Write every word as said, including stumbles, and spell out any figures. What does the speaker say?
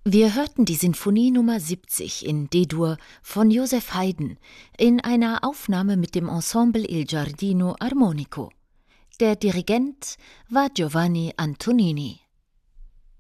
Wir hörten die Sinfonie Nummer siebzig in D-Dur von Joseph Haydn in einer Aufnahme mit dem Ensemble Il Giardino Armonico. Der Dirigent war Giovanni Antonini.